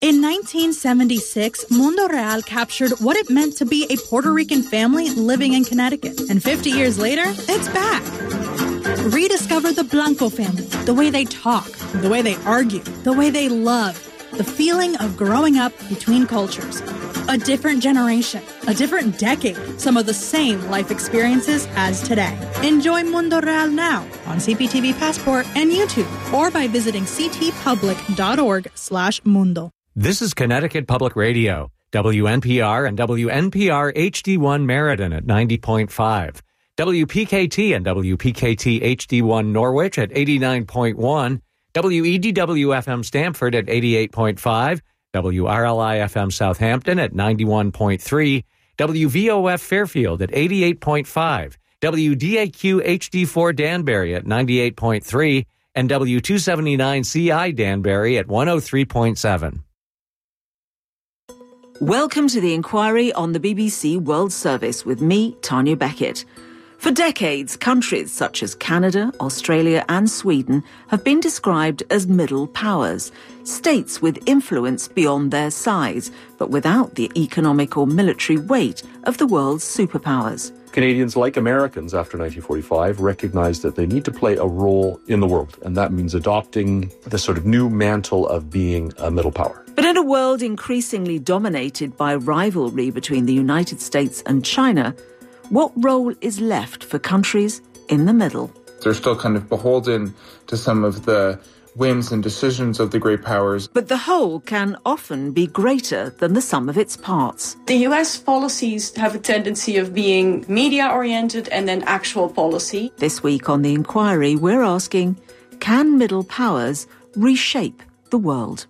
In 1976, Mundo Real captured what it meant to be a Puerto Rican family living in Connecticut. And 50 years later, it's back. Rediscover the Blanco family, the way they talk, the way they argue, the way they love, the feeling of growing up between cultures. A different generation, a different decade, some of the same life experiences as today. Enjoy Mundo Real now on CPTV Passport and YouTube, or by visiting ctpublic.org/mundo. This is Connecticut Public Radio, WNPR and WNPR HD1 Meriden at 90.5, WPKT and WPKT HD1 Norwich at 89.1, WEDW-FM Stamford at 88.5, WRLI-FM Southampton at 91.3, WVOF Fairfield at 88.5, WDAQ HD4 Danbury at 98.3, and W279CI Danbury at 103.7. Welcome to the Inquiry on the BBC World Service with me, Tanya Beckett. For decades, countries such as Canada, Australia and Sweden have been described as middle powers, states with influence beyond their size, but without the economic or military weight of the world's superpowers. Canadians, like Americans after 1945, recognized that they need to play a role in the world, and that means adopting the sort of new mantle of being a middle power. But in a world increasingly dominated by rivalry between the United States and China, what role is left for countries in the middle? They're still kind of beholden to some of the whims and decisions of the great powers. But the whole can often be greater than the sum of its parts. The US policies have a tendency of being media-oriented and then actual policy. This week on The Inquiry, we're asking, can middle powers reshape the world?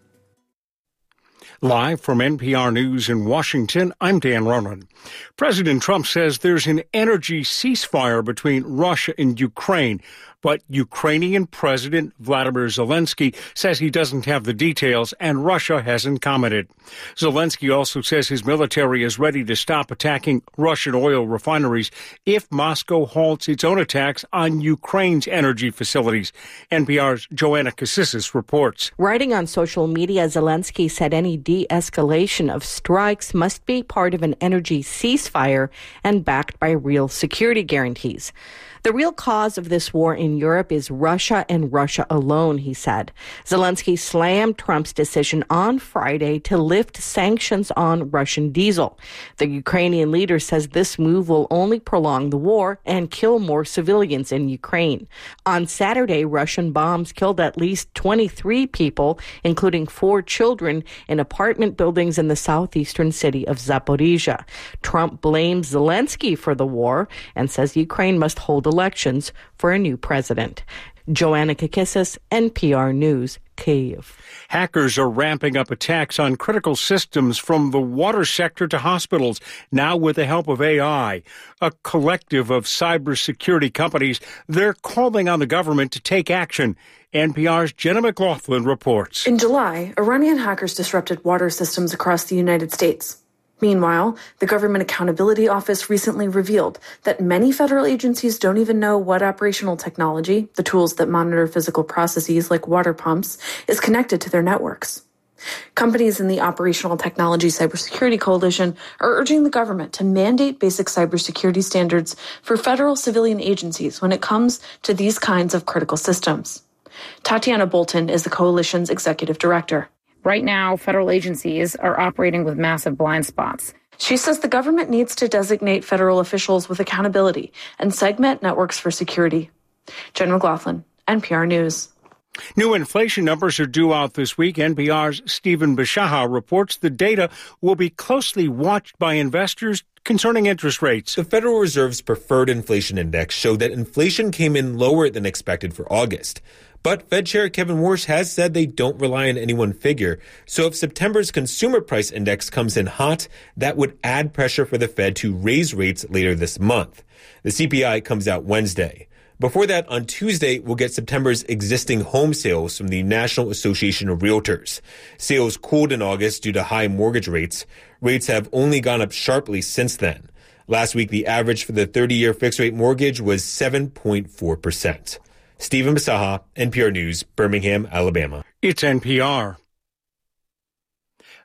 Live from NPR News in Washington, I'm Dan Ronan. President Trump says there's an energy ceasefire between Russia and Ukraine, but Ukrainian President Vladimir Zelensky says he doesn't have the details and Russia hasn't commented. Zelensky also says his military is ready to stop attacking Russian oil refineries if Moscow halts its own attacks on Ukraine's energy facilities. NPR's Joanna Cassis reports. Writing on social media, Zelensky said any de-escalation of strikes must be part of an energy ceasefire and backed by real security guarantees. The real cause of this war in Europe is Russia and Russia alone, he said. Zelensky slammed Trump's decision on Friday to lift sanctions on Russian diesel. The Ukrainian leader says this move will only prolong the war and kill more civilians in Ukraine. On Saturday, Russian bombs killed at least 23 people, including 4 children, in apartment buildings in the southeastern city of Zaporizhia. Trump blames Zelensky for the war and says Ukraine must hold elections for a new president. Joanna Kakissis, NPR News, Kyiv. Hackers are ramping up attacks on critical systems from the water sector to hospitals, now with the help of AI. A collective of cybersecurity companies, they're calling on the government to take action. NPR's Jenna McLaughlin reports. In July, Iranian hackers disrupted water systems across the United States. Meanwhile, the Government Accountability Office recently revealed that many federal agencies don't even know what operational technology, the tools that monitor physical processes like water pumps, is connected to their networks. Companies in the Operational Technology Cybersecurity Coalition are urging the government to mandate basic cybersecurity standards for federal civilian agencies when it comes to these kinds of critical systems. Tatiana Bolton is the coalition's executive director. Right now, federal agencies are operating with massive blind spots. She says the government needs to designate federal officials with accountability and segment networks for security. Jen McLaughlin, NPR News. New inflation numbers are due out this week. NPR's Stephen Bishaha reports the data will be closely watched by investors concerning interest rates. The Federal Reserve's Preferred Inflation Index showed that inflation came in lower than expected for August. But Fed Chair Kevin Warsh has said they don't rely on any one figure. So if September's Consumer Price Index comes in hot, that would add pressure for the Fed to raise rates later this month. The CPI comes out Wednesday. Before that, on Tuesday, we'll get September's existing home sales from the National Association of Realtors. Sales cooled in August due to high mortgage rates. Rates have only gone up sharply since then. Last week, the average for the 30-year fixed-rate mortgage was 7.4%. Stephen Bisaha, NPR News, Birmingham, Alabama. It's NPR.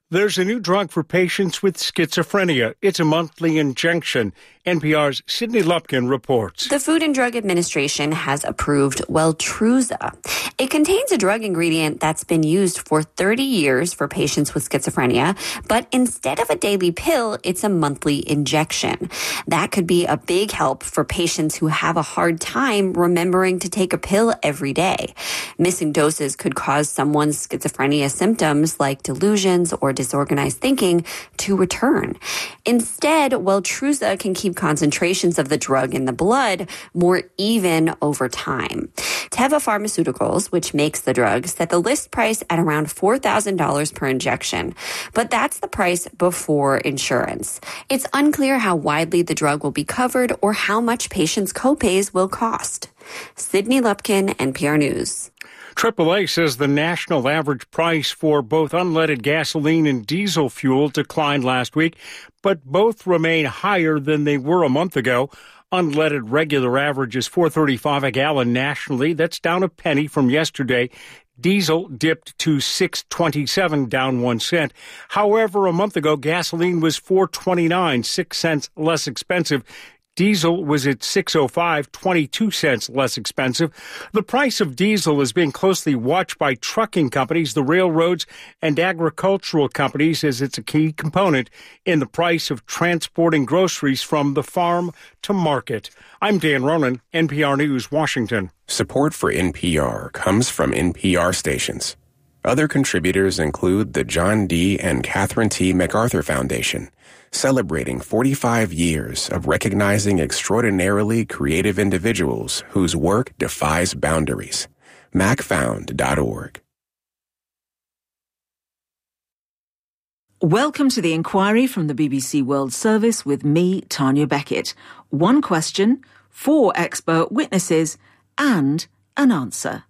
There's a new drug for patients with schizophrenia. It's a monthly injection. NPR's Sydney Lupkin reports. The Food and Drug Administration has approved Weltruza. It contains a drug ingredient that's been used for 30 years for patients with schizophrenia, but instead of a daily pill, it's a monthly injection. That could be a big help for patients who have a hard time remembering to take a pill every day. Missing doses could cause someone's schizophrenia symptoms like delusions or disorganized thinking to return. Instead, Weltruza can keep concentrations of the drug in the blood more even over time. Teva Pharmaceuticals, which makes the drug, set the list price at around $4,000 per injection, but that's the price before insurance. It's unclear how widely the drug will be covered or how much patients' copays will cost. Sydney Lupkin, NPR News. AAA says the national average price for both unleaded gasoline and diesel fuel declined last week, but both remain higher than they were a month ago. Unleaded regular average is $4.35 a gallon nationally. That's down a penny from yesterday. Diesel dipped to $6.27, down 1 cent. However, a month ago, gasoline was $4.29, 6 cents less expensive. Diesel was at $6.05, 22 cents less expensive. The price of diesel is being closely watched by trucking companies, the railroads, and agricultural companies, as it's a key component in the price of transporting groceries from the farm to market. I'm Dan Ronan, NPR News, Washington. Support for NPR comes from NPR stations. Other contributors include the John D. and Catherine T. MacArthur Foundation, celebrating 45 years of recognizing extraordinarily creative individuals whose work defies boundaries. macfound.org. Welcome to the Inquiry from the BBC World Service with me, Tanya Beckett. One question, 4 expert witnesses, and an answer.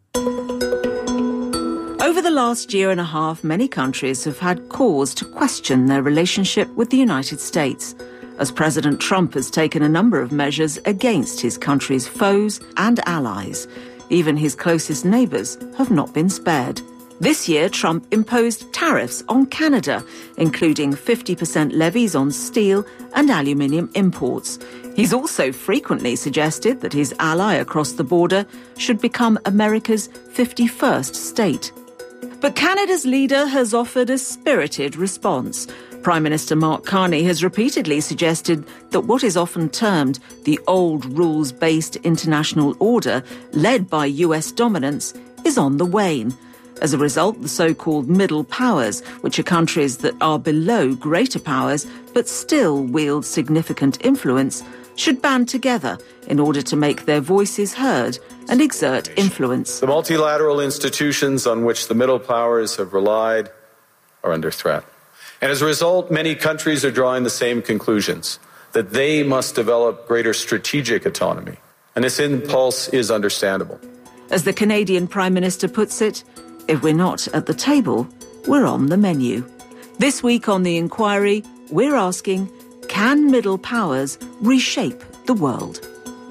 Over the last year and a half, many countries have had cause to question their relationship with the United States, as President Trump has taken a number of measures against his country's foes and allies. Even his closest neighbours have not been spared. This year, Trump imposed tariffs on Canada, including 50% levies on steel and aluminium imports. He's also frequently suggested that his ally across the border should become America's 51st state. But Canada's leader has offered a spirited response. Prime Minister Mark Carney has repeatedly suggested that what is often termed the old rules-based international order, led by US dominance, is on the wane. As a result, the so-called middle powers, which are countries that are below greater powers but still wield significant influence, should band together in order to make their voices heard and exert influence. The multilateral institutions on which the middle powers have relied are under threat. And as a result, many countries are drawing the same conclusions, that they must develop greater strategic autonomy. And this impulse is understandable. As the Canadian Prime Minister puts it, if we're not at the table, we're on the menu. This week on The Inquiry, we're asking, can middle powers reshape the world?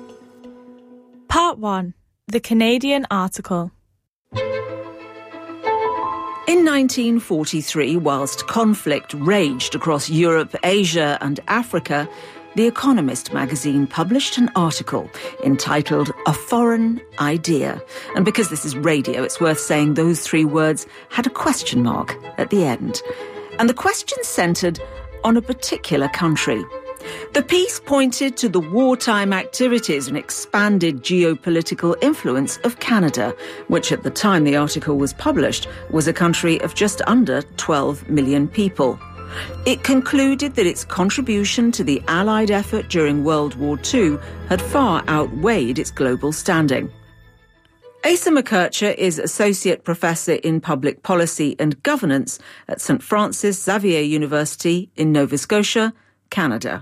Part 1. The Canadian Article. In 1943, whilst conflict raged across Europe, Asia and Africa, The Economist magazine published an article entitled A Foreign Idea. And because this is radio, it's worth saying those 3 words had a question mark at the end. And the question centred on a particular country. The piece pointed to the wartime activities and expanded geopolitical influence of Canada, which at the time the article was published was a country of just under 12 million people. It concluded that its contribution to the Allied effort during World War II had far outweighed its global standing. Asa McKercher is Associate Professor in Public Policy and Governance at St. Francis Xavier University in Nova Scotia, Canada.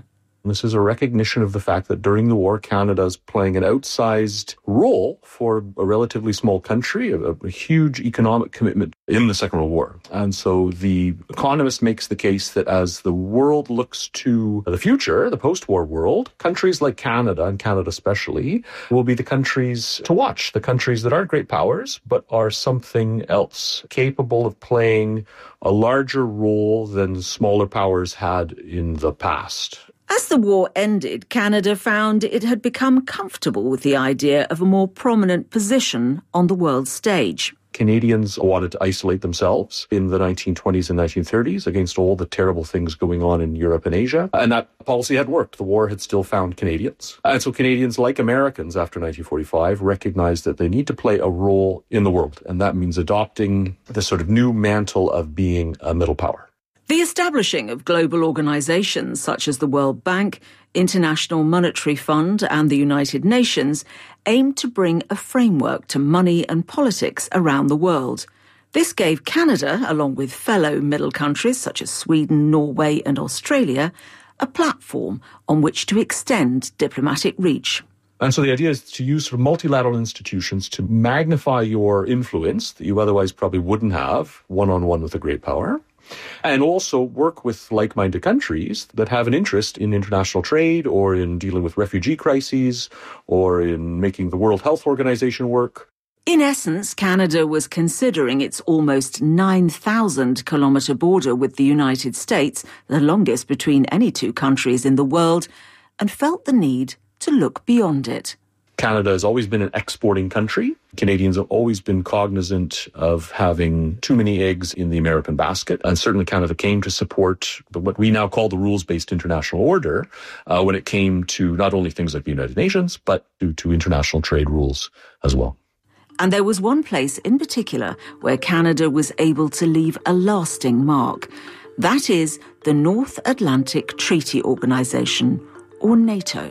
This is a recognition of the fact that during the war, Canada is playing an outsized role for a relatively small country, a huge economic commitment in the Second World War. And so the Economist makes the case that as the world looks to the future, the post-war world, countries like Canada, and Canada especially, will be the countries to watch, the countries that aren't great powers, but are something else, capable of playing a larger role than smaller powers had in the past. As the war ended, Canada found it had become comfortable with the idea of a more prominent position on the world stage. Canadians wanted to isolate themselves in the 1920s and 1930s against all the terrible things going on in Europe and Asia. And that policy had worked. The war had still found Canadians. And so Canadians, like Americans after 1945, recognized that they need to play a role in the world. And that means adopting this sort of new mantle of being a middle power. The establishing of global organisations such as the World Bank, International Monetary Fund and the United Nations aimed to bring a framework to money and politics around the world. This gave Canada, along with fellow middle countries such as Sweden, Norway and Australia, a platform on which to extend diplomatic reach. And so the idea is to use sort of multilateral institutions to magnify your influence that you otherwise probably wouldn't have one-on-one with a great power. And also work with like-minded countries that have an interest in international trade or in dealing with refugee crises or in making the World Health Organization work. In essence, Canada was considering its almost 9,000-kilometre border with the United States, the longest between any two countries in the world, and felt the need to look beyond it. Canada has always been an exporting country. Canadians have always been cognizant of having too many eggs in the American basket. And certainly Canada came to support what we now call the rules-based international order when it came to not only things like the United Nations, but to international trade rules as well. And there was one place in particular where Canada was able to leave a lasting mark. That is the North Atlantic Treaty Organization, or NATO.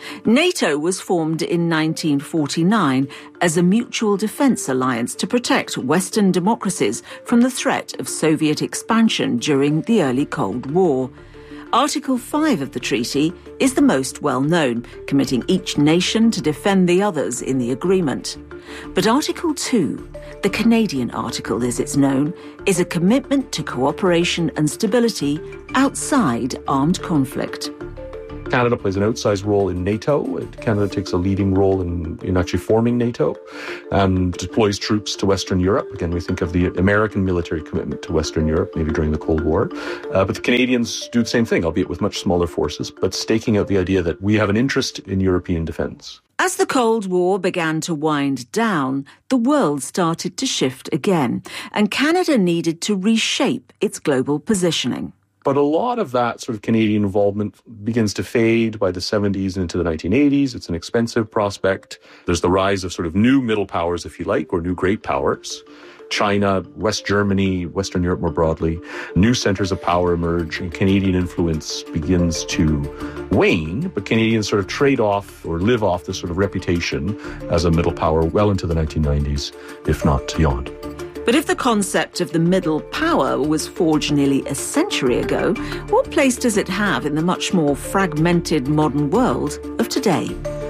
NATO was formed in 1949 as a mutual defence alliance to protect Western democracies from the threat of Soviet expansion during the early Cold War. Article 5 of the treaty is the most well-known, committing each nation to defend the others in the agreement. But Article 2, the Canadian article as it's known, is a commitment to cooperation and stability outside armed conflict. Canada plays an outsized role in NATO. Canada takes a leading role in actually forming NATO and deploys troops to Western Europe. Again, we think of the American military commitment to Western Europe, maybe during the Cold War. But the Canadians do the same thing, albeit with much smaller forces, but staking out the idea that we have an interest in European defence. As the Cold War began to wind down, the world started to shift again, and Canada needed to reshape its global positioning. But a lot of that sort of Canadian involvement begins to fade by the 70s and into the 1980s. It's an expensive prospect. There's the rise of sort of new middle powers, if you like, or new great powers. China, West Germany, Western Europe more broadly. New centres of power emerge and Canadian influence begins to wane, but Canadians sort of trade off or live off this sort of reputation as a middle power well into the 1990s, if not beyond. But if the concept of the middle power was forged nearly a century ago, what place does it have in the much more fragmented modern world of today?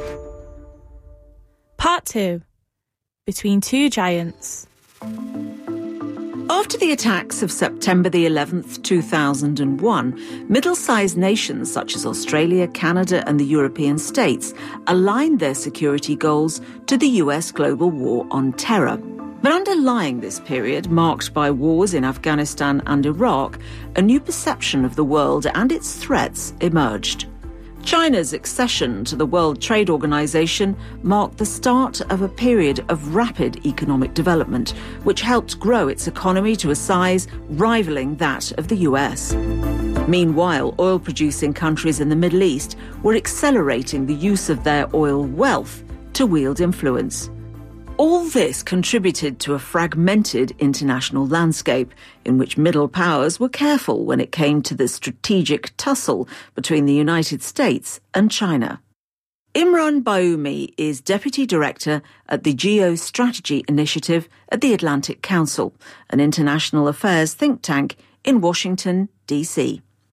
Part 2. Between Two Giants. After the attacks of September the 11th, 2001, middle-sized nations such as Australia, Canada and the European states aligned their security goals to the US global war on terror. But underlying this period, marked by wars in Afghanistan and Iraq, a new perception of the world and its threats emerged. China's accession to the World Trade Organization marked the start of a period of rapid economic development, which helped grow its economy to a size rivaling that of the US. Meanwhile, oil-producing countries in the Middle East were accelerating the use of their oil wealth to wield influence. All this contributed to a fragmented international landscape in which middle powers were careful when it came to the strategic tussle between the United States and China. Imran Bayoumi is Deputy Director at the Geostrategy Initiative at the Atlantic Council, an international affairs think tank in Washington, D.C.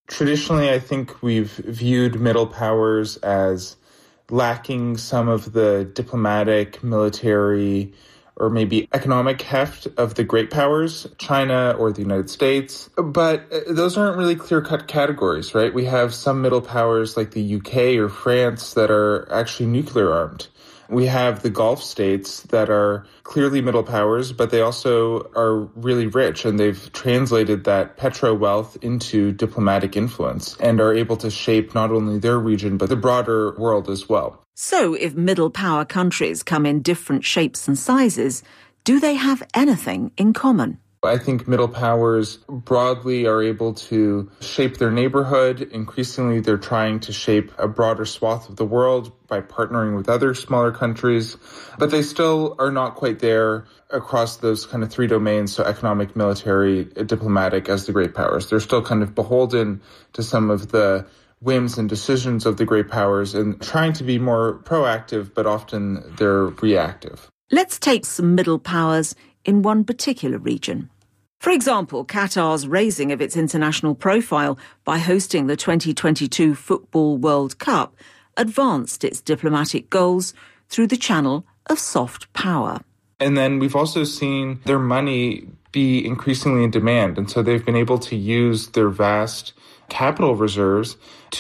Traditionally, I think we've viewed middle powers as lacking some of the diplomatic, military, or maybe economic heft of the great powers, China or the United States. But those aren't really clear-cut categories, right? We have some middle powers like the UK or France that are actually nuclear-armed. We have the Gulf states that are clearly middle powers, but they also are really rich, and they've translated that petro-wealth into diplomatic influence and are able to shape not only their region, but the broader world as well. So if middle power countries come in different shapes and sizes, do they have anything in common? I think middle powers broadly are able to shape their neighborhood. Increasingly, they're trying to shape a broader swath of the world by partnering with other smaller countries. But they still are not quite there across those kind of three domains, so economic, military, diplomatic, as the great powers. They're still kind of beholden to some of the whims and decisions of the great powers and trying to be more proactive, but often they're reactive. Let's take some middle powers in one particular region. For example, Qatar's raising of its international profile by hosting the 2022 Football World Cup advanced its diplomatic goals through the channel of soft power. And then we've also seen their money be increasingly in demand, and so they've been able to use their vast capital reserves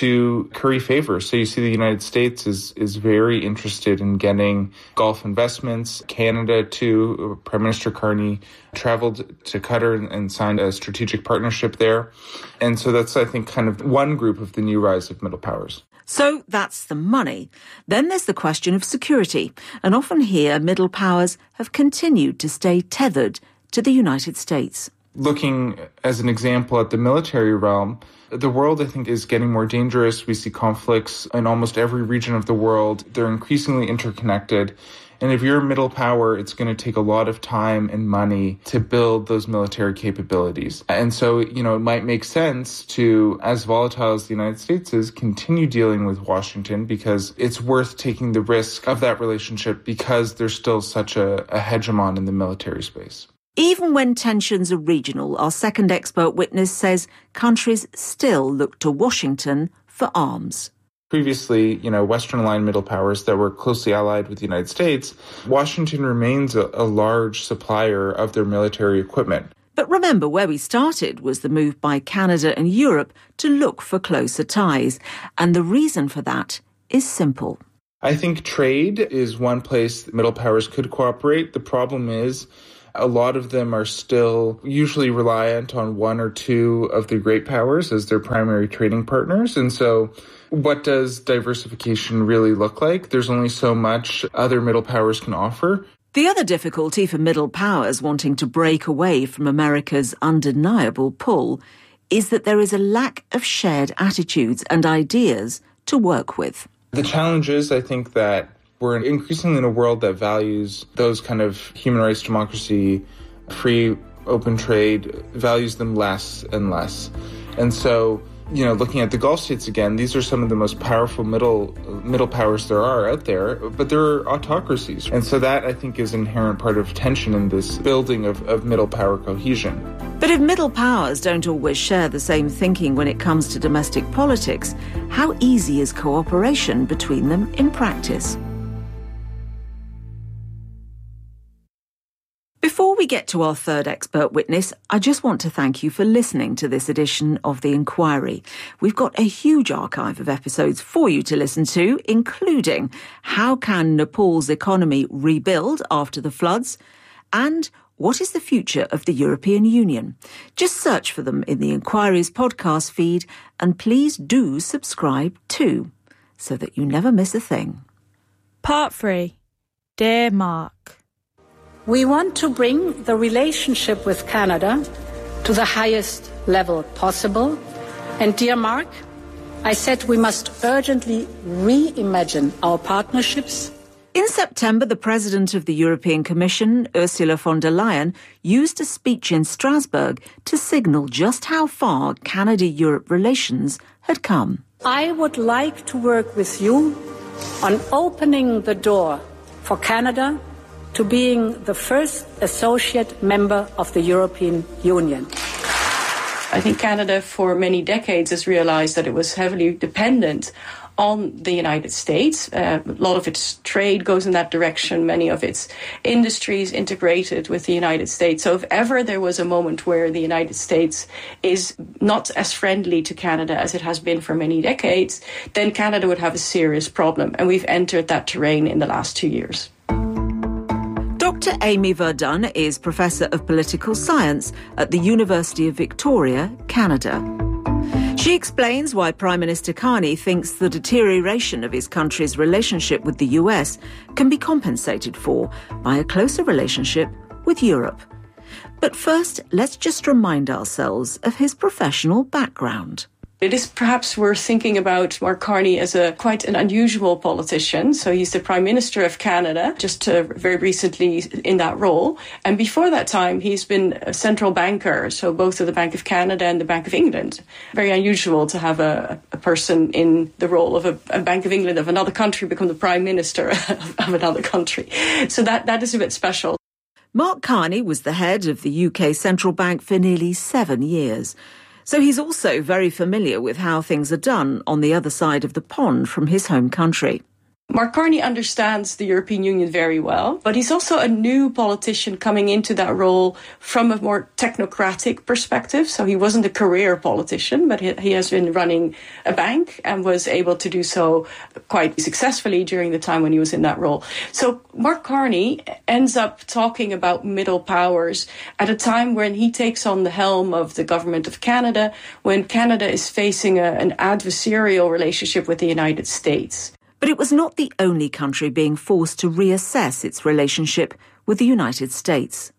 to curry favor. So you see the United States is very interested in getting Gulf investments. Canada, too, Prime Minister Carney traveled to Qatar and signed a strategic partnership there. And so that's, I think, kind of one group of the new rise of middle powers. So that's the money. Then there's the question of security. And often here, middle powers have continued to stay tethered to the United States. Looking as an example at the military realm, the world, I think, is getting more dangerous. We see conflicts in almost every region of the world. They're increasingly interconnected. And if you're a middle power, it's going to take a lot of time and money to build those military capabilities. And so, it might make sense to, as volatile as the United States is, continue dealing with Washington because it's worth taking the risk of that relationship because there's still such a hegemon in the military space. Even when tensions are regional, our second expert witness says countries still look to Washington for arms. Previously, Western-aligned middle powers that were closely allied with the United States, Washington remains a large supplier of their military equipment. But remember, where we started was the move by Canada and Europe to look for closer ties. And the reason for that is simple. I think trade is one place that middle powers could cooperate. The problem is a lot of them are still usually reliant on one or two of the great powers as their primary trading partners. And so what does diversification really look like? There's only so much other middle powers can offer. The other difficulty for middle powers wanting to break away from America's undeniable pull is that there is a lack of shared attitudes and ideas to work with. The challenge is, I think, that we're increasingly in a world that values those kind of human rights, democracy, free, open trade, values them less and less. And so, looking at the Gulf states again, these are some of the most powerful middle powers there are out there, but they're autocracies. And so that, I think, is an inherent part of tension in this building of middle power cohesion. But if middle powers don't always share the same thinking when it comes to domestic politics, how easy is cooperation between them in practice? Before we get to our third expert witness, I just want to thank you for listening to this edition of The Inquiry. We've got a huge archive of episodes for you to listen to, including How Can Nepal's Economy Rebuild After the Floods? And What is the Future of the European Union? Just search for them in The Inquiry's podcast feed, and please do subscribe too, so that you never miss a thing. Part 3. Dear Mark. We want to bring the relationship with Canada to the highest level possible. And dear Mark, I said we must urgently reimagine our partnerships. In September, the President of the European Commission, Ursula von der Leyen, used a speech in Strasbourg to signal just how far Canada-Europe relations had come. I would like to work with you on opening the door for Canada to being the first associate member of the European Union. I think Canada for many decades has realized that it was heavily dependent on the United States. A lot of its trade goes in that direction. Many of its industries integrated with the United States. So if ever there was a moment where the United States is not as friendly to Canada as it has been for many decades, then Canada would have a serious problem. And we've entered that terrain in the last 2 years. Dr. Amy Verdun is Professor of Political Science at the University of Victoria, Canada. She explains why Prime Minister Carney thinks the deterioration of his country's relationship with the US can be compensated for by a closer relationship with Europe. But first, let's just remind ourselves of his professional background. It is perhaps worth thinking about Mark Carney as quite an unusual politician. So he's the Prime Minister of Canada, just very recently in that role. And before that time, he's been a central banker, so both of the Bank of Canada and the Bank of England. Very unusual to have a person in the role of a Bank of England of another country become the Prime Minister of another country. So that is a bit special. Mark Carney was the head of the UK Central Bank for nearly 7 years. So he's also very familiar with how things are done on the other side of the pond from his home country. Mark Carney understands the European Union very well, but he's also a new politician coming into that role from a more technocratic perspective. So he wasn't a career politician, but he has been running a bank and was able to do so quite successfully during the time when he was in that role. So Mark Carney ends up talking about middle powers at a time when he takes on the helm of the government of Canada, when Canada is facing an adversarial relationship with the United States. But it was not the only country being forced to reassess its relationship with the United States.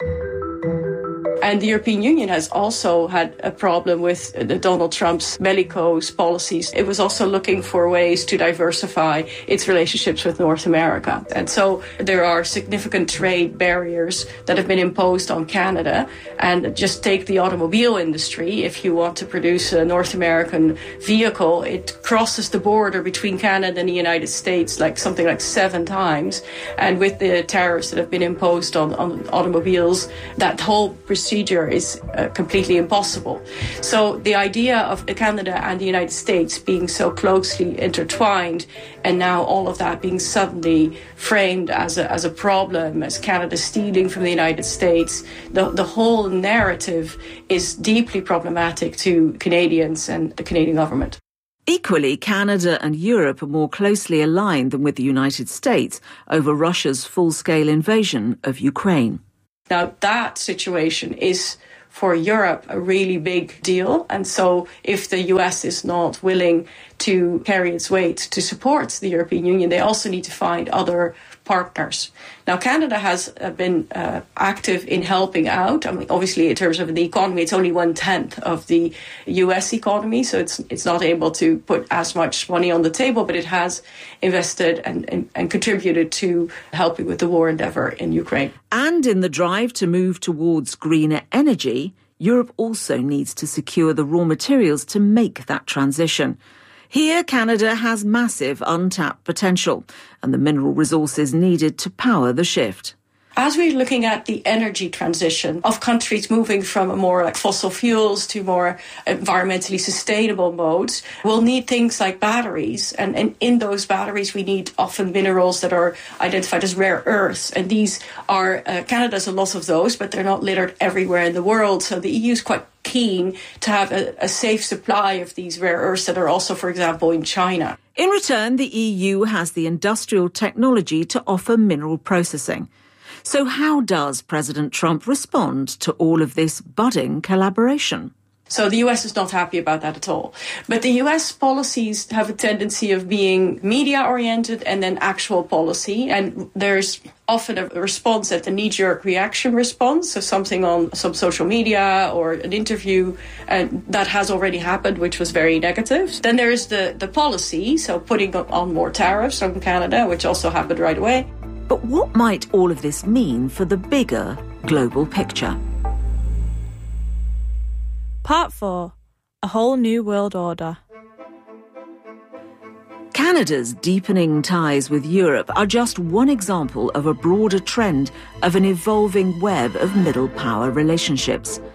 And the European Union has also had a problem with Donald Trump's bellicose policies. It was also looking for ways to diversify its relationships with North America. And so there are significant trade barriers that have been imposed on Canada. And just take the automobile industry. If you want to produce a North American vehicle, it crosses the border between Canada and the United States something like 7 times. And with the tariffs that have been imposed on automobiles, that whole procedure is completely impossible. So the idea of Canada and the United States being so closely intertwined, and now all of that being suddenly framed as a problem, as Canada stealing from the United States, the whole narrative is deeply problematic to Canadians and the Canadian government. Equally, Canada and Europe are more closely aligned than with the United States over Russia's full-scale invasion of Ukraine. Now, that situation is, for Europe, a really big deal. And so if the US is not willing to carry its weight to support the European Union, they also need to find other partners. Now, Canada has been active in helping out. I mean, obviously, in terms of the economy, it's only 1/10 of the US economy, so it's not able to put as much money on the table, but it has invested and contributed to helping with the war endeavour in Ukraine. And in the drive to move towards greener energy, Europe also needs to secure the raw materials to make that transition. Here, Canada has massive untapped potential and the mineral resources needed to power the shift. As we're looking at the energy transition of countries moving from a more fossil fuels to more environmentally sustainable modes, we'll need things like batteries. And in those batteries, we need often minerals that are identified as rare earths. And these are, Canada has a lot of those, but they're not littered everywhere in the world. So the EU is quite keen to have a safe supply of these rare earths that are also, for example, in China. In return, the EU has the industrial technology to offer mineral processing. So how does President Trump respond to all of this budding collaboration? So the US is not happy about that at all. But the US policies have a tendency of being media-oriented and then actual policy. And there's often a response at the knee-jerk reaction response, so something on some social media or an interview, and that has already happened, which was very negative. Then there is the policy, so putting on more tariffs on Canada, which also happened right away. But what might all of this mean for the bigger global picture? Part 4. A Whole New World Order. Canada's deepening ties with Europe are just one example of a broader trend of an evolving web of middle power relationships.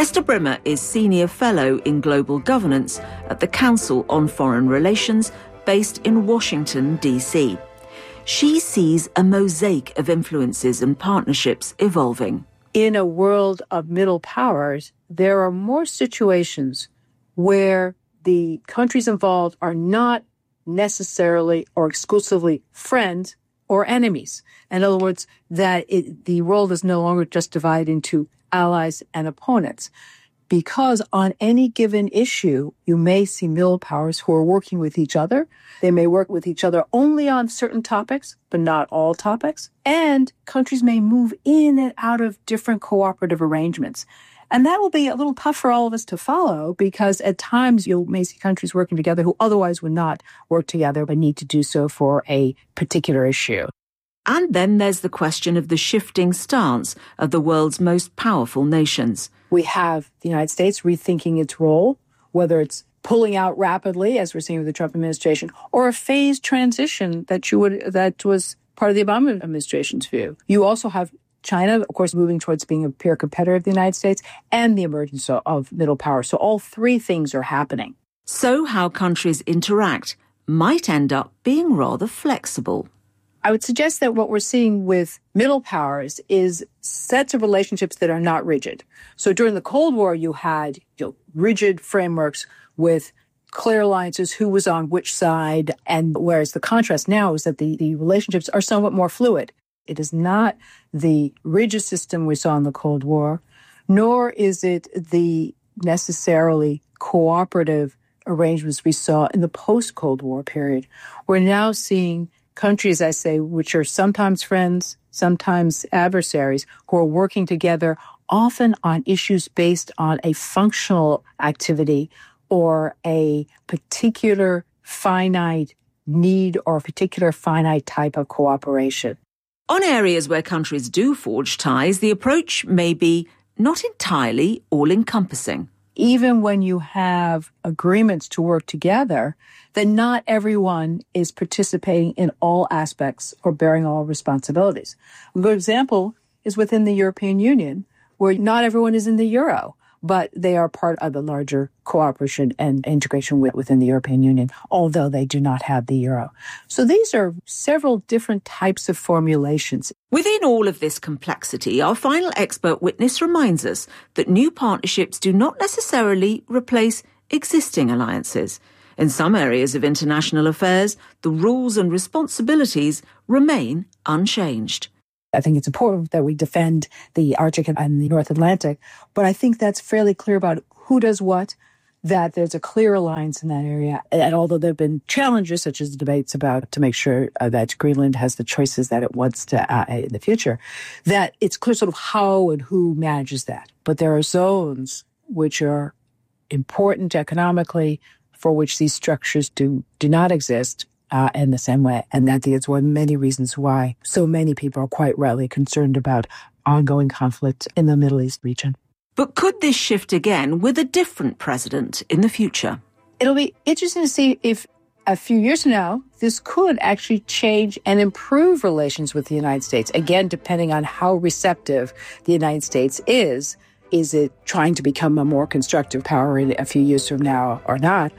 Esther Brimmer is Senior Fellow in Global Governance at the Council on Foreign Relations, based in Washington, D.C. She sees a mosaic of influences and partnerships evolving. In a world of middle powers, there are more situations where the countries involved are not necessarily or exclusively friends or enemies. In other words, that the world is no longer just divided into allies and opponents. Because on any given issue, you may see middle powers who are working with each other. They may work with each other only on certain topics, but not all topics. And countries may move in and out of different cooperative arrangements. And that will be a little tough for all of us to follow, because at times you may see countries working together who otherwise would not work together but need to do so for a particular issue. And then there's the question of the shifting stance of the world's most powerful nations. We have the United States rethinking its role, whether it's pulling out rapidly, as we're seeing with the Trump administration, or a phased transition that was part of the Obama administration's view. You also have China, of course, moving towards being a peer competitor of the United States, and the emergence of middle power. So all three things are happening. So how countries interact might end up being rather flexible. I would suggest that what we're seeing with middle powers is sets of relationships that are not rigid. So during the Cold War, you had rigid frameworks with clear alliances, who was on which side, and whereas the contrast now is that the relationships are somewhat more fluid. It is not the rigid system we saw in the Cold War, nor is it the necessarily cooperative arrangements we saw in the post-Cold War period. We're now seeing countries, I say, which are sometimes friends, sometimes adversaries, who are working together often on issues based on a functional activity or a particular finite need or a particular finite type of cooperation. On areas where countries do forge ties, the approach may be not entirely all-encompassing. Even when you have agreements to work together, then not everyone is participating in all aspects or bearing all responsibilities. A good example is within the European Union, where not everyone is in the euro, but they are part of the larger cooperation and integration within the European Union, although they do not have the euro. So these are several different types of formulations. Within all of this complexity, our final expert witness reminds us that new partnerships do not necessarily replace existing alliances. In some areas of international affairs, the rules and responsibilities remain unchanged. I think it's important that we defend the Arctic and the North Atlantic, but I think that's fairly clear about who does what, that there's a clear alliance in that area. And although there have been challenges, such as debates about to make sure that Greenland has the choices that it wants to in the future, that it's clear sort of how and who manages that. But there are zones which are important economically for which these structures do not exist in the same way. And that is one of many reasons why so many people are quite rightly concerned about ongoing conflict in the Middle East region. But could this shift again with a different president in the future? It'll be interesting to see if a few years from now, this could actually change and improve relations with the United States. Again, depending on how receptive the United States is. Is it trying to become a more constructive power in a few years from now or not?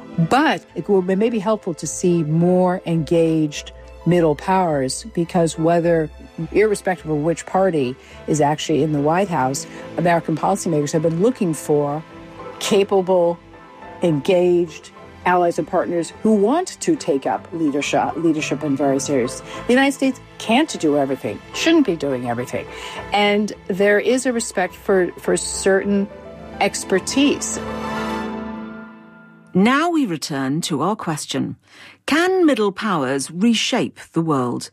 But it may be helpful to see more engaged middle powers, because irrespective of which party is actually in the White House, American policymakers have been looking for capable, engaged allies and partners who want to take up leadership in various areas. The United States can't do everything, shouldn't be doing everything. And there is a respect for certain expertise. Now we return to our question. Can middle powers reshape the world?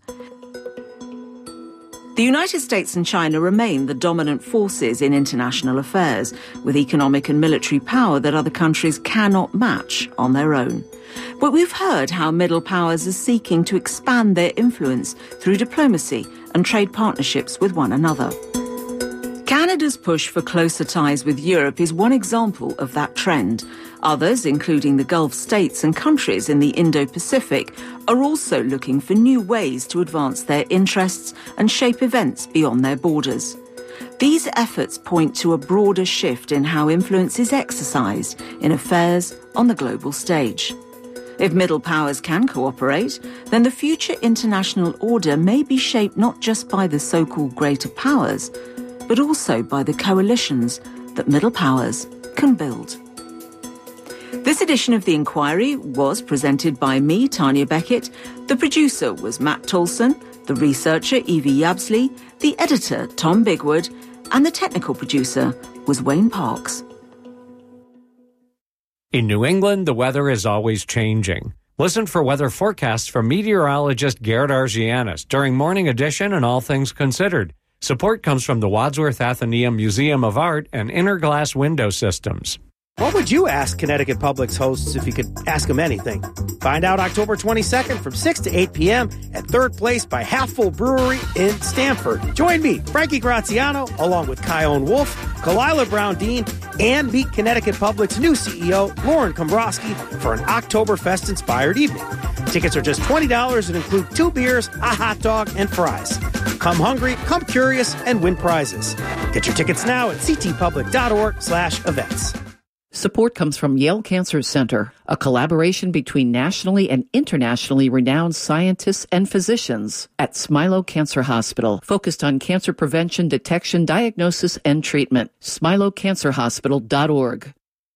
The United States and China remain the dominant forces in international affairs, with economic and military power that other countries cannot match on their own. But we've heard how middle powers are seeking to expand their influence through diplomacy and trade partnerships with one another. Canada's push for closer ties with Europe is one example of that trend. Others, including the Gulf states and countries in the Indo-Pacific, are also looking for new ways to advance their interests and shape events beyond their borders. these efforts point to a broader shift in how influence is exercised in affairs on the global stage. If middle powers can cooperate, then the future international order may be shaped not just by the so-called greater powers, but also by the coalitions that middle powers can build. This edition of The Inquiry was presented by me, Tanya Beckett. The producer was Matt Tolson, the researcher, Evie Yabsley, the editor, Tom Bigwood, and the technical producer was Wayne Parks. In New England, the weather is always changing. Listen for weather forecasts from meteorologist Gerd Argianis during Morning Edition and All Things Considered. Support comes from the Wadsworth Atheneum Museum of Art and Inner Glass Window Systems. What would you ask Connecticut Public's hosts if you could ask them anything? Find out October 22nd from 6 to 8 p.m. at Third Place by Half Full Brewery in Stamford. Join me, Frankie Graziano, along with Kyone Wolf, Kalila Brown-Dean, and meet Connecticut Public's new CEO, Lauren Kombrowski, for an Oktoberfest-inspired evening. Tickets are just $20 and include 2 beers, a hot dog, and fries. Come hungry, come curious, and win prizes. Get your tickets now at ctpublic.org/events. Support comes from Yale Cancer Center, a collaboration between nationally and internationally renowned scientists and physicians at Smilow Cancer Hospital, focused on cancer prevention, detection, diagnosis, and treatment. SmiloCancerHospital.org.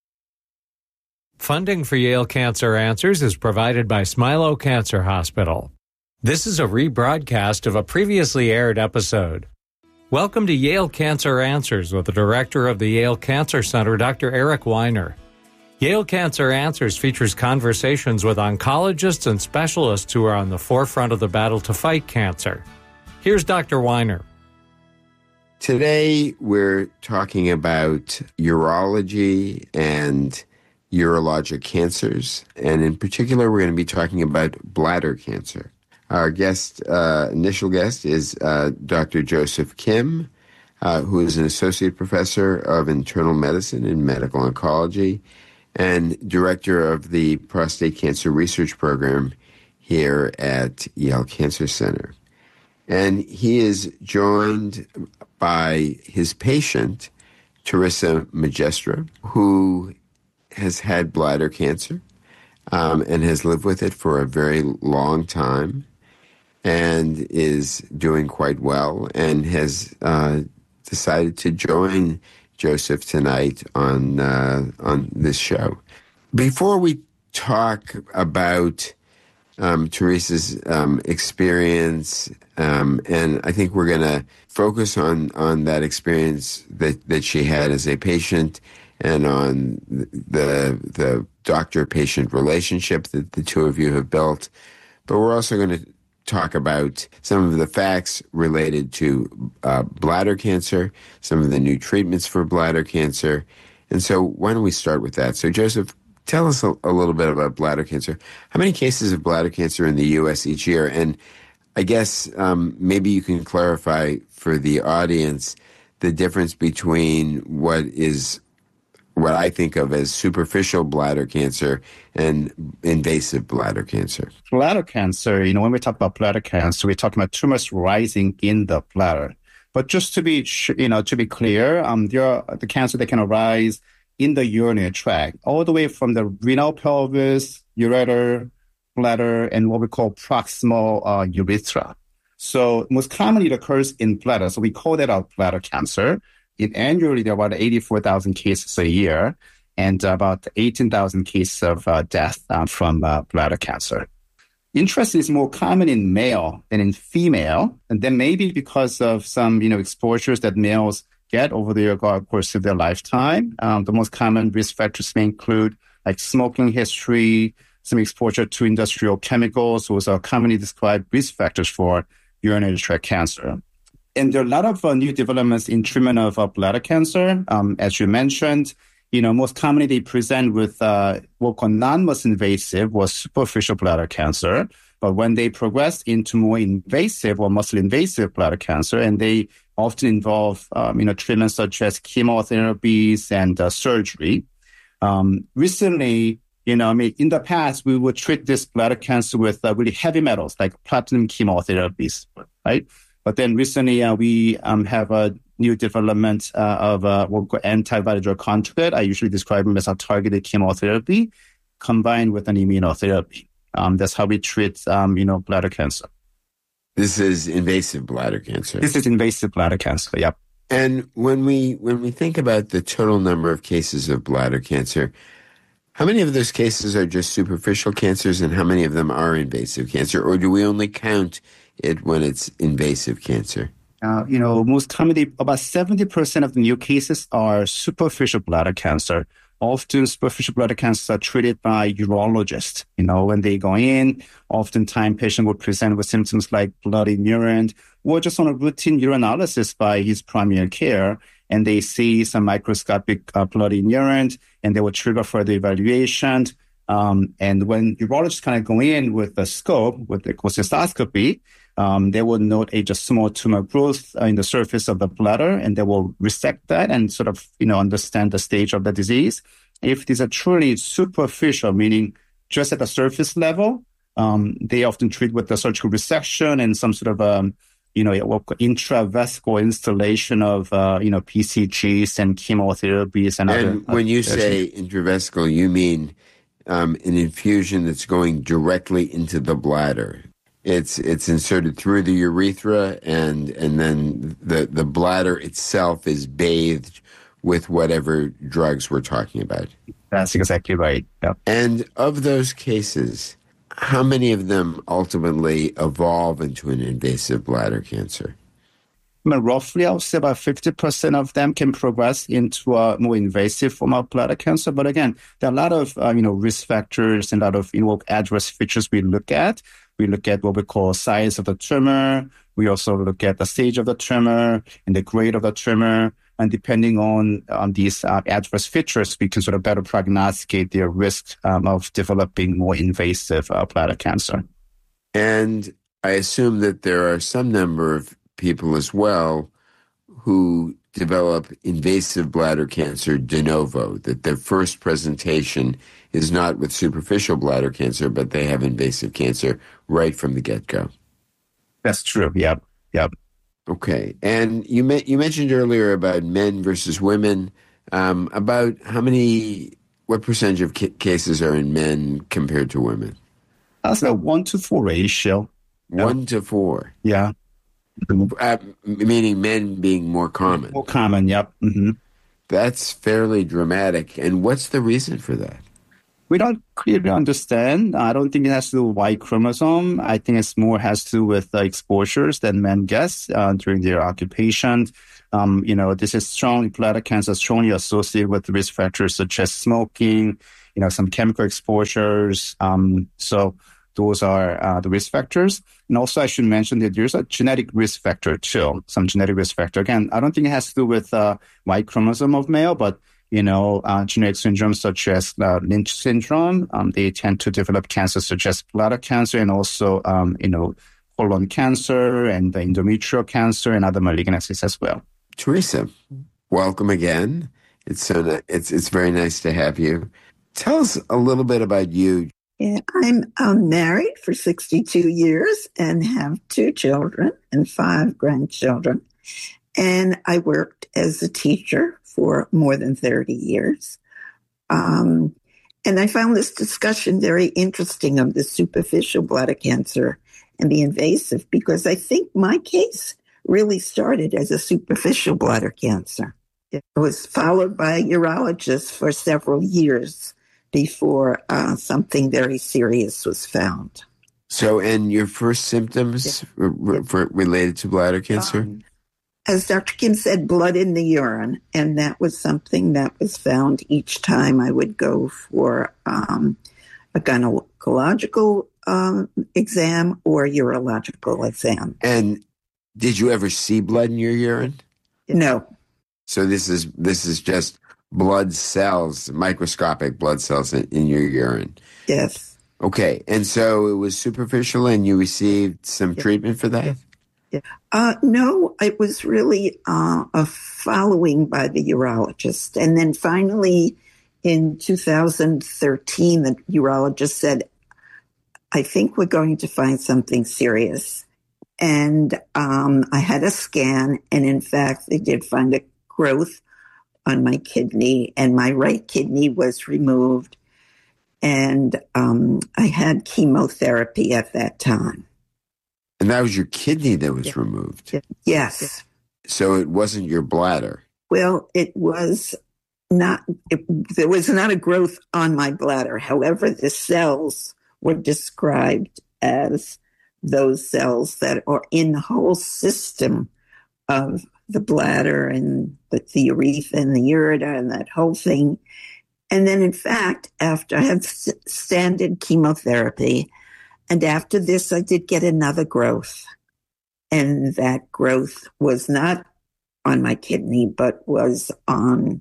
Funding for Yale Cancer Answers is provided by Smilow Cancer Hospital. This is a rebroadcast of a previously aired episode. Welcome to Yale Cancer Answers with the director of the Yale Cancer Center, Dr. Eric Weiner. Yale Cancer Answers features conversations with oncologists and specialists who are on the forefront of the battle to fight cancer. Here's Dr. Weiner. Today, we're talking about urology and urologic cancers, and in particular, we're going to be talking about bladder cancer. Our initial guest is Dr. Joseph Kim, who is an associate professor of internal medicine and medical oncology and director of the prostate cancer research program here at Yale Cancer Center. And he is joined by his patient, Teresa Magistra, who has had bladder cancer and has lived with it for a very long time, and is doing quite well, and has decided to join Joseph tonight on this show. Before we talk about Teresa's experience, and I think we're going to focus on that experience that she had as a patient, and on the doctor-patient relationship that the two of you have built, but we're also going to talk about some of the facts related to bladder cancer, some of the new treatments for bladder cancer. And so why don't we start with that? So Joseph, tell us a little bit about bladder cancer. How many cases of bladder cancer in the U.S. each year? And I guess maybe you can clarify for the audience the difference between what I think of as superficial bladder cancer and invasive bladder cancer. Bladder cancer, when we talk about bladder cancer, we're talking about tumors rising in the bladder. But just to be clear, the cancer that can arise in the urinary tract, all the way from the renal pelvis, ureter, bladder, and what we call proximal urethra. So most commonly it occurs in bladder. So we call that our bladder cancer. Annually, there are about 84,000 cases a year and about 18,000 cases of death from bladder cancer. Interest is more common in male than in female, and then maybe because of some exposures that males get over the course of their lifetime. The most common risk factors may include like smoking history, some exposure to industrial chemicals. Those are commonly described risk factors for urinary tract cancer. And there are a lot of new developments in treatment of bladder cancer. As you mentioned, most commonly they present with what we call non-muscle invasive or superficial bladder cancer. But when they progress into more invasive or muscle invasive bladder cancer, and they often involve, treatments such as chemotherapies and surgery. Recently, in the past, we would treat this bladder cancer with really heavy metals like platinum chemotherapies, right? But then recently, we have new development of what we call antibody-drug conjugate. I usually describe them as a targeted chemotherapy combined with an immunotherapy. That's how we treat, bladder cancer. This is invasive bladder cancer. This is invasive bladder cancer, yep. And when we think about the total number of cases of bladder cancer, how many of those cases are just superficial cancers and how many of them are invasive cancer? Or do we only count it when it's invasive cancer? Most commonly, about 70% of the new cases are superficial bladder cancer. Often superficial bladder cancers are treated by urologists. When they go in, oftentimes patient will present with symptoms like bloody urine or just on a routine urinalysis by his primary care. And they see some microscopic bloody urine and they will trigger further evaluation. And when urologists kind of go in with the scope, with the cholecystoscopy, they will note a just small tumor growth in the surface of the bladder, and they will resect that and sort of, understand the stage of the disease. If these are truly superficial, meaning just at the surface level, they often treat with the surgical resection and some sort of, intravesical installation of, PCGs and chemotherapies and other. And when you say intravesical, you mean an infusion that's going directly into the bladder. It's inserted through the urethra, and then the bladder itself is bathed with whatever drugs we're talking about. That's exactly right. Yep. And of those cases, how many of them ultimately evolve into an invasive bladder cancer? Roughly, I would say about 50% of them can progress into a more invasive form of bladder cancer. But again, there are a lot of, risk factors and a lot of, adverse features we look at. We look at what we call size of the tumor. We also look at the stage of the tumor and the grade of the tumor. And depending on these adverse features, we can sort of better prognosticate their risk of developing more invasive bladder cancer. And I assume that there are some number of people as well who develop invasive bladder cancer de novo, that their first presentation is not with superficial bladder cancer, but they have invasive cancer right from the get-go. That's true. Yep. Okay. And you mentioned earlier about men versus women. About what percentage of cases are in men compared to women? That's a 1-to-4 ratio. 1 to 4? Yeah. Meaning men being more common. More common, yep. Mm-hmm. That's fairly dramatic. And what's the reason for that? We don't clearly understand. I don't think it has to do with Y chromosome. I think it's more has to do with exposures that men get during their occupation. This is bladder cancer is strongly associated with risk factors such as smoking, some chemical exposures. So those are the risk factors. And also I should mention that there's a genetic risk factor too, some genetic risk factor. Again, I don't think it has to do with Y chromosome of male, but genetic syndromes such as Lynch syndrome, they tend to develop cancers such as bladder cancer and also, colon cancer and endometrial cancer and other malignancies as well. Teresa, welcome again. It's very nice to have you. Tell us a little bit about you. Yeah, I'm married for 62 years and have 2 children and 5 grandchildren. And I worked as a teacher for more than 30 years. And I found this discussion very interesting of the superficial bladder cancer and the invasive, because I think my case really started as a superficial bladder cancer. It was followed by a urologist for several years before something very serious was found. So, and your first symptoms related to bladder cancer? As Dr. Kim said, blood in the urine. And that was something that was found each time I would go for a gynecological exam or urological exam. And did you ever see blood in your urine? No. So this is just blood cells, microscopic blood cells in your urine? Yes. Okay. And so it was superficial and you received some treatment for that? No, it was really a following by the urologist. And then finally, in 2013, the urologist said, I think we're going to find something serious. And I had a scan, and in fact, they did find a growth on my kidney, and my right kidney was removed. And I had chemotherapy at that time. And that was your kidney that was removed? Yes. So it wasn't your bladder? Well, it was not. There was not a growth on my bladder. However, the cells were described as those cells that are in the whole system of the bladder and the urethra and the ureter and that whole thing. And then, in fact, after I had standard chemotherapy, and after this, I did get another growth. And that growth was not on my kidney, but was on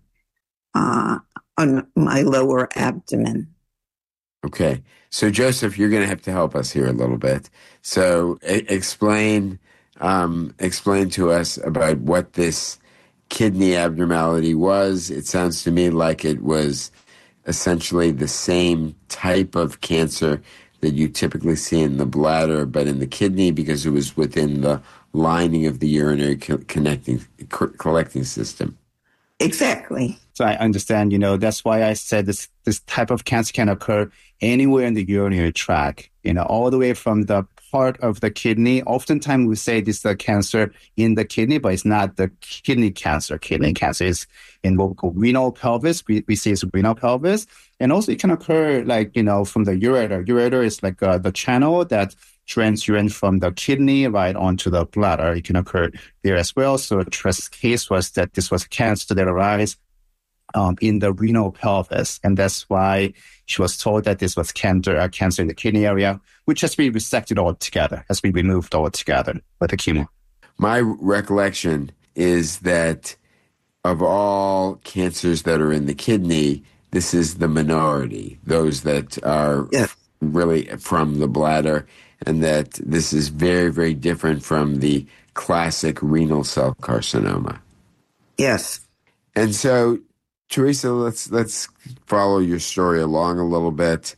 my lower abdomen. Okay. So, Joseph, you're going to have to help us here a little bit. So explain to us about what this kidney abnormality was. It sounds to me like it was essentially the same type of cancer that you typically see in the bladder, but in the kidney because it was within the lining of the urinary collecting system. Exactly. So I understand, that's why I said this type of cancer can occur anywhere in the urinary tract, all the way from the part of the kidney. Oftentimes we say this is a cancer in the kidney, but it's not the kidney cancer. Kidney cancer is in what we call renal pelvis. We say it's renal pelvis. And also it can occur from the ureter. Ureter is like the channel that drains urine from the kidney right onto the bladder. It can occur there as well. So Tressa's case was that this was a cancer that arose in the renal pelvis. And that's why she was told that this was cancer in the kidney area, which has been resected altogether, has been removed altogether with the chemo. My recollection is that of all cancers that are in the kidney, this is the minority, those that are really from the bladder, and that this is very, very different from the classic renal cell carcinoma. Yes. And so, Teresa, let's follow your story along a little bit.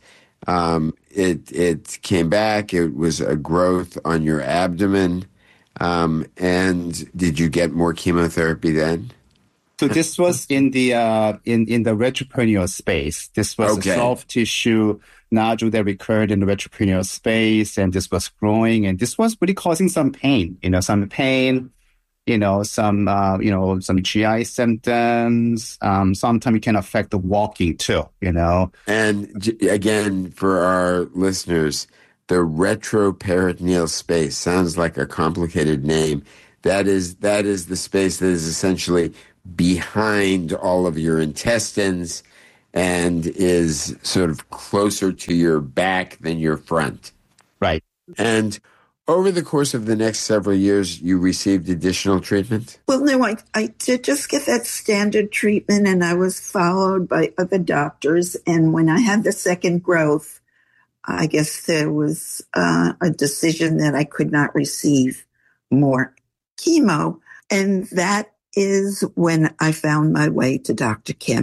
It came back. It was a growth on your abdomen. And did you get more chemotherapy then? So this was in the retroperitoneal space. This was a soft tissue nodule that recurred in the retroperitoneal space, and this was growing, and this was really causing some pain. Some GI symptoms. Sometimes it can affect the walking too. And again, for our listeners, the retroperitoneal space sounds like a complicated name. That is the space that is essentially behind all of your intestines and is sort of closer to your back than your front. Right. And over the course of the next several years, you received additional treatment? Well, no, I did just get that standard treatment, and I was followed by other doctors. And when I had the second growth, I guess there was a decision that I could not receive more chemo. And that is when I found my way to Dr. Kim.